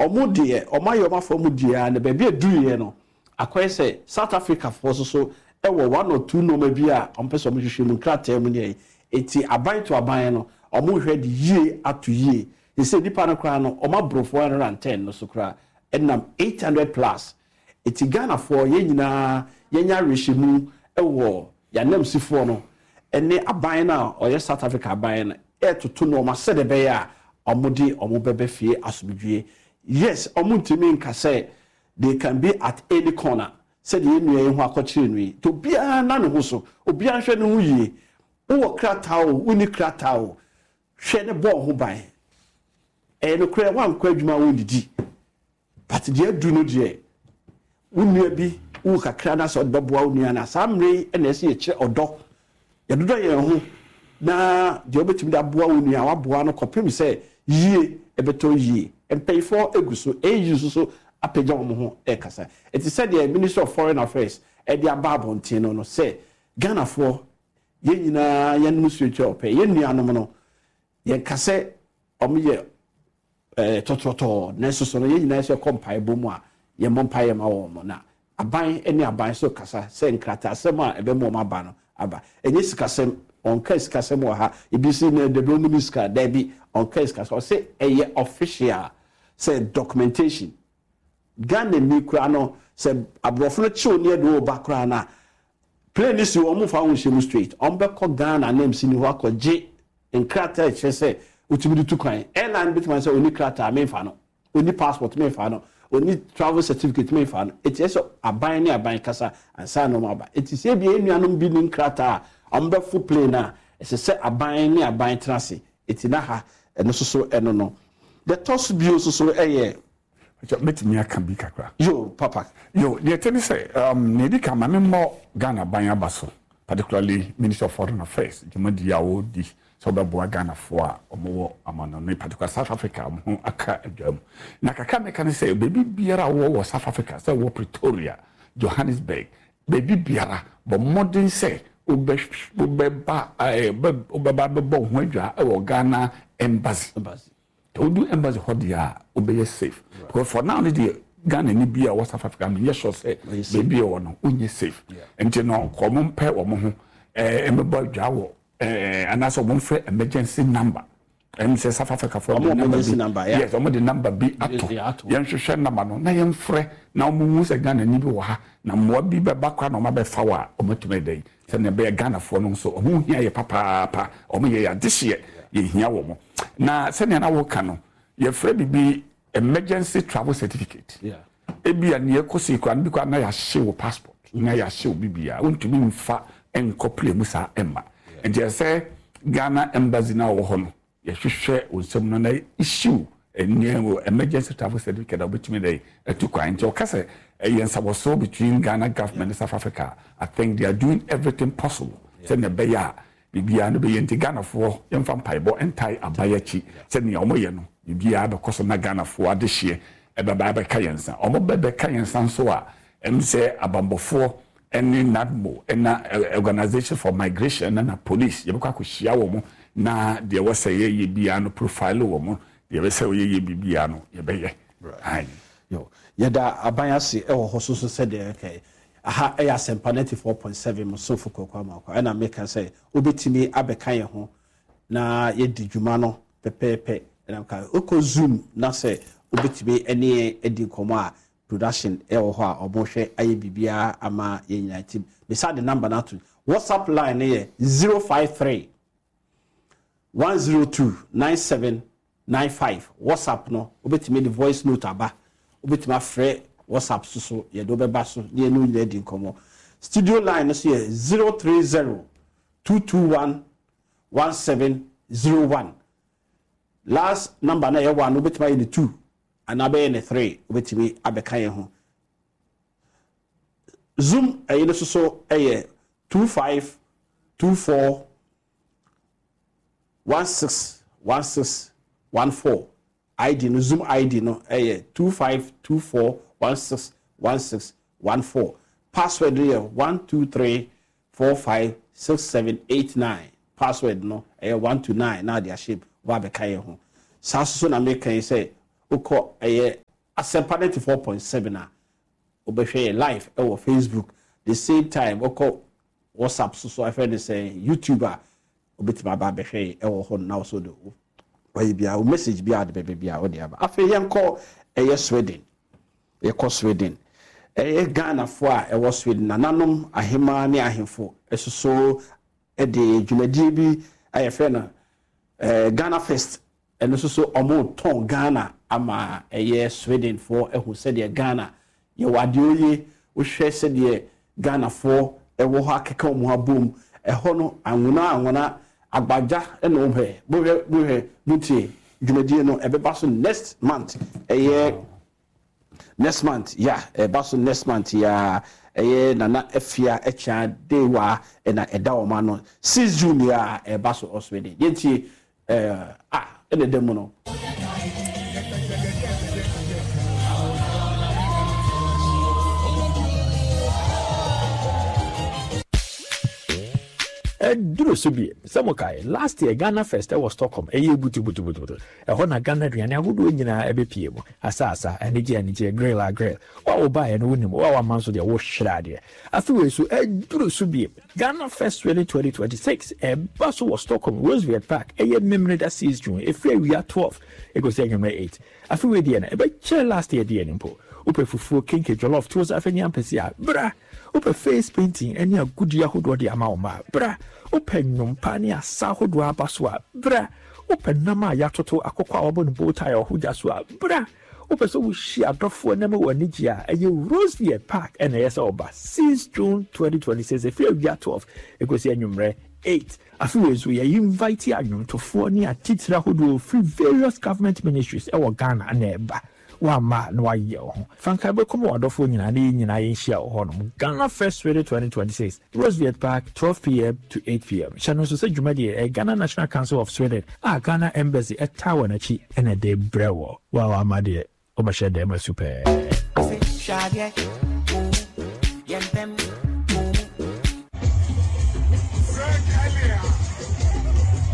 omudie omayo for mudia and baby aduru no akoye say South Africa for so e wo 1 or 2 no ma bi a ompese omuhwehwe mu krata mu ne eti aban to aban no omuhwe de yie ato yie they say nipa no kra no omabro 410 no so kra enam 800 plus eti Ghana for ye nyina yenya rehemu e wo yanam sifo no ene aban na oye South Africa aban na e toto no ma se de be ya omudi omubebe fie asubidwie. Yes, omuntimi nka say they can be at any corner. Said the enu ho akochire nui. To bia na ne ho so, obia hwe ne ho yie. Wo krata o, uni krata o. Hwe ne bo ho ban. No kra wan kwa adwuma wo didi. But the adu no de. Unua bi, wo kakra na so de beboa unua na samre na ese ye kire odo. Ye dodo ye ho na de obetimi da boa unua wa boa no kopem say yie ebeto yie. And pay for eguso so apagya wo ho ekasa it said the Minister of Foreign Affairs e dia babon tino no say Ghana for ye nyina ye no suecho ope ye nuanom no ye kase omiye tototo na so no ye nyina se kompai bomu a ye mompai ma wo mo na aban eni aban so kasa say nkrata asem a ebe mo ma ba no aba enye sikasem on case kasem wo ha ibisi na de do minister there be on case kasem say eye official say documentation Ghana ni kura no say abrofo no chi oni edo ba kura na plane si wo mu fa wo shemu straight on be ko Ghana name si ni ho akogye nkrata che say utimi du kwan airline bitman say oni krata me fa no oni passport me fa no oni travel certificate me fa no it is aban ni aban kasa ansa no ma ba it is e bi enuanom bi ni krata on be full plane na it say aban ni aban trase it na ha eno so eno no the toss bio so metimi aka bi kakra yo papa yo the tell me say ne di kama me mo Ghana ban abaso particularly Minister of Foreign Affairs jumadi yawo di so be bo Ghana fo a omo amano ne particular South Africa mo aka adwam na kaka me kan say baby biara wo South Africa say wo Pretoria Johannesburg baby biara but modern say obeba bo ho adwa e wo Ghana embassy Odu embassy hodia obey safe because for now the Ghana ni bia South Africa me yes sure say baby o no onye safe enti no komo mpe wo mo ho emebo dwa wo anaso mo mfre emergency number say South Africa for emergency number yes omo the number be ato yen hwehwe number no na yen mfre na omo hu say Ghana ni bi wo ha na mo bi be bakwa na omo be fa wa omo tume dey say na be Ghana for no so omo hia ye papa omo ye ya this year ye hia wo mo na sene na wo ka no ye frɛ bibi emergency travel certificate ebia ne ekosi kwa bi kwa na ya hye wo passport na ya hye bibia wontumi mfa enkople mu sa emma and ye say Ghana embassy na wo ho no ye hwehwɛ onsem no na issue ene emergency travel certificate obetumi dey etukwa nti o ka say yensaboso between Ghana government and South Africa. I think they are doing everything possible say ne be ya bibia no be yenti Ghana for yemfa mpaibo entai abayachi say ne omo ye no bibia be koso na Ghana for adehye ebeba be kayensa omo be kayensa so a say abambofo eni NADMO ena organization for migration na police yebekwa kohia wo mo na de wo say ye bia no profile wo mo de we say ye bibia no ye be ye right yo yeda abanyase e ho so say de okay aha e asempa 94.7 mo so fuko kwa makwa na make say obetimi abeka ye ho na ye di dwuma no pepepe na ka oko zoom na say obetimi ene edi komo a production e ho a obohwe aye bibia ama ye nyina team beside the number na to WhatsApp line here 053 102 9795 WhatsApp no obetimi the voice note aba obetimi afre WhatsApp so ye do beba so ye no nyina di komo studio line so here 030 221 1701 last number na ye 1 obetimi ye the 2 and abe ne 3 obetimi abeka ye ho zoom ayi so 2524 161614 ID no zoom ID no 2524161614 password here 123456789 password no 129 na dia shape wa be kai ho saso na make say ukọ Asempa 94.7 a obehwe live e Facebook the same time oko WhatsApp so I find say YouTube a obetima ba behwe e ho na so do why bia message bia de bia o de aba afa yenko Sweden Sweden Ghana fo a Sweden nananom ahema ne ahemfo esoso de dwumadie bi ayefre na Ghana Fest eno so omo ton Ghana ama Sweden for ehu se de Ghana ye wade oye wo hwe se de Ghana for ewo ha keka omo abom eho no anwona agbaja eno hwe bo mutie dwumadie no ebeba so next month next month baso next month nana afia echa dewa na eda oma no 6 June baso Sweden yenti ene demo no Duro subi samokai last year Ghana Fest was Stockholm butu na Ghana duane agudo nyina ebepie mu asasa enije grill wa wo ba no wonim wa manso de wo hwrade afiwe so duro subi Ghana Fest 2026 baso was Stockholm Roosevelt Park memory that 6 June efre we are 12 e go say 8 afiwe de na che last year de nimpo upefufuo kinke jollof tours afenya mpesi bra upe face painting eni agudi ahodo de ama oma bra upe nyompa ne asa ahodo abaso bra upe nama yatoto akokwa obon bota ya hoja so bra upe so wushi adofo na me wani gia Roosevelt Park and yes oba 6 June 2026 if you 12 egosi anwumre 8 afiwe so ye invite anwumtofo ne atitira hodo free various government ministries e wo Ghana na eba Wama no aye ho fanka be komo wadofo nyina na nyina yenhia ho no Ghana Fest 2026 Roosevelt Park 12 p.m. to 8 p.m. Channel so say Jumadi Ghana National Council of Sweden Ghana Embassy at Tower na chi ene de brewo wa amade o ma shede ma super